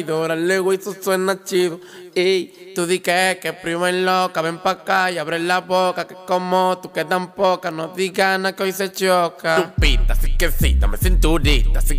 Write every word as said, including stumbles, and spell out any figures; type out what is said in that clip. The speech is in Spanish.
Órale, güey, eso suena chido. Ey, tú di que, que primo es loca, ven pa' acá y abre la boca. Que como tú que tan poca, no digas nada que hoy se choca. Tu pita, así que sí, dame cinturita, así